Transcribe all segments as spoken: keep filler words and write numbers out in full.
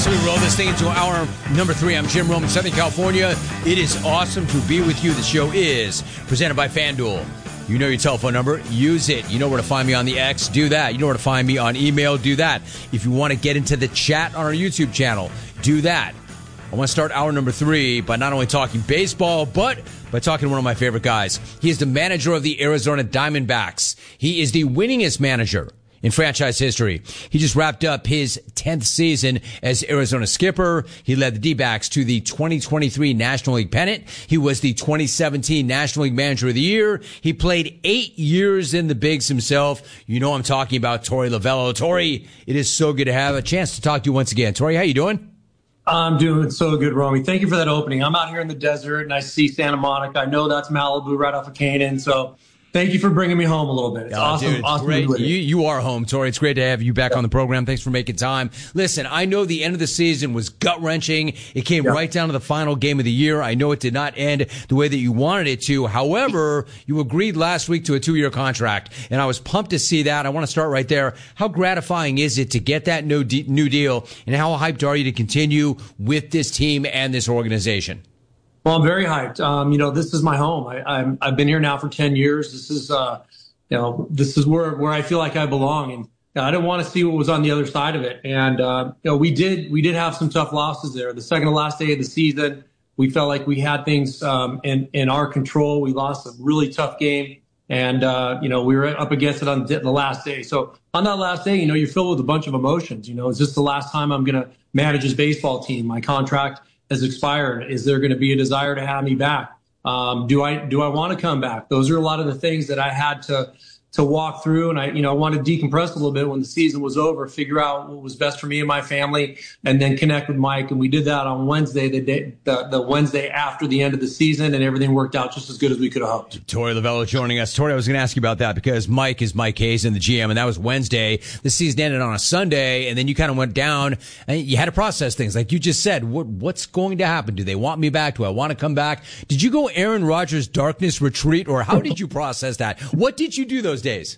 As we roll this thing into hour number three, I'm Jim Rome in Southern California. It is awesome to be with you. The show is presented by FanDuel. You know your telephone number, use it. You know where to find me on the X, do that. You know where to find me on email, do that. If you want to get into the chat on our YouTube channel, do that. I want to start hour number three by not only talking baseball, but by talking to one of my favorite guys. He is the manager of the Arizona Diamondbacks. He is the winningest manager in franchise history. He just wrapped up his tenth season as Arizona skipper. He led the D-backs to the twenty twenty-three National League pennant. He was the twenty seventeen National League Manager of the Year. He played eight years in the bigs himself. You know I'm talking about Torey Lovullo. Torey, it is so good to have a chance to talk to you once again. Torey, how you doing? I'm doing so good, Romy. Thank you for that opening. I'm out here in the desert, and I see Santa Monica. I know that's Malibu right off of Canaan, so thank you for bringing me home a little bit. It's oh, awesome. Dude, it's awesome great. to be You, you are home, Torey. It's great to have you back yeah. on the program. Thanks for making time. Listen, I know the end of the season was gut-wrenching. It came yeah. right down to the final game of the year. I know it did not end the way that you wanted it to. However, you agreed last week to a two-year contract, and I was pumped to see that. I want to start right there. How gratifying is it to get that new, de- new deal, and how hyped are you to continue with this team and this organization? Well, I'm very hyped. Um, you know, this is my home. I, I'm, I've been here now for ten years. This is, uh, you know, this is where, where I feel like I belong. And you know, I didn't want to see what was on the other side of it. And, uh, you know, we did, we did have some tough losses there. The second to last day of the season, we felt like we had things, um, in, in our control. We lost a really tough game. And, uh, you know, we were up against it on the last day. So on that last day, you know, you're filled with a bunch of emotions. You know, is this the last time I'm going to manage this baseball team? My contract has expired. Is there going to be a desire to have me back? Um, do I do I want to come back? Those are a lot of the things that I had to to walk through, and I you know I wanted to decompress a little bit when the season was over, figure out what was best for me and my family, and then connect with Mike. And we did that on Wednesday, the day the, the Wednesday after the end of the season, and everything worked out just as good as we could have hoped. Torey Lovullo joining us. Torey, I was going to ask you about that because Mike is Mike Hazen, the G M, and that was Wednesday. The season ended on a Sunday, and then you kind of went down, and you had to process things. Like you just said, what, what's going to happen? Do they want me back? Do I want to come back? Did you go Aaron Rodgers darkness retreat, or how did you process that? What did you do those days?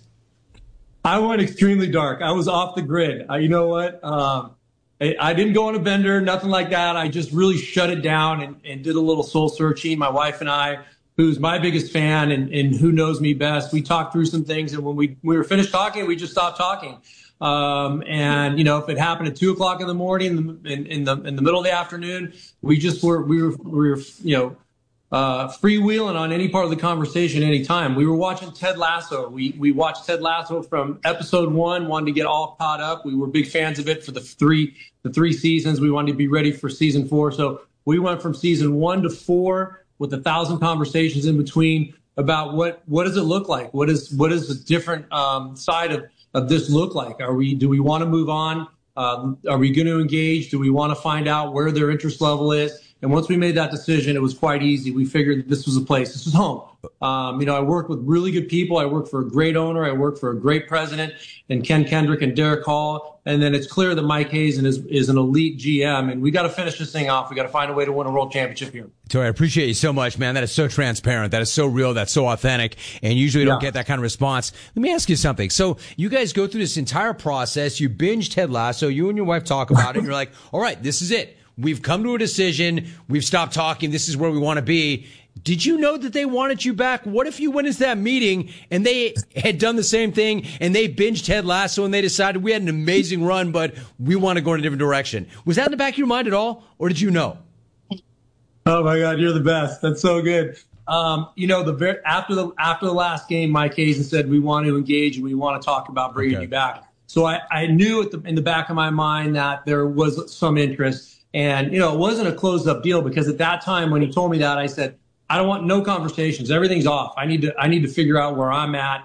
I went extremely dark. I was off the grid. Uh, you know what? Um, I, I didn't go on a bender, nothing like that. I just really shut it down and, and did a little soul searching. My wife and I, who's my biggest fan and, and who knows me best, we talked through some things. And when we, we were finished talking, we just stopped talking. Um, and, you know, if it happened at two o'clock in the morning, in, in the in the middle of the afternoon, we just were, we were, we were you know, Uh, freewheeling on any part of the conversation anytime. We were watching Ted Lasso. We we watched Ted Lasso from episode one, wanted to get all caught up. We were big fans of it for the three the three seasons. We wanted to be ready for season four. So we went from season one to four with a thousand conversations in between about what what does it look like? What is what is the different um, side of, of this look like? Are we do we want to move on? Um, are we going to engage? Do we want to find out where their interest level is? And once we made that decision, it was quite easy. We figured that this was a place. This was home. Um, you know, I work with really good people. I work for a great owner. I work for a great president and Ken Kendrick and Derek Hall. And then it's clear that Mike Hazen is, is an elite G M. And we got to finish this thing off. We got to find a way to win a world championship here. Torey, I appreciate you so much, man. That is so transparent. That is so real. That's so authentic. And usually don't yeah. get that kind of response. Let me ask you something. So you guys go through this entire process. You binge Ted Lasso. You and your wife talk about it. And you're like, all right, this is it. We've come to a decision. We've stopped talking. This is where we want to be. Did you know that they wanted you back? What if you went into that meeting and they had done the same thing and they binged Ted Lasso and they decided we had an amazing run, but we want to go in a different direction? Was that in the back of your mind at all, or did you know? Oh my God, you're the best. That's so good. Um, you know, the very, after the after the last game, Mike Hazen said we want to engage and we want to talk about bringing okay. you back. So I, I knew at the, in the back of my mind that there was some interest. And, you know, it wasn't a closed up deal because at that time when he told me that, I said, I don't want no conversations. Everything's off. I need to I need to figure out where I'm at.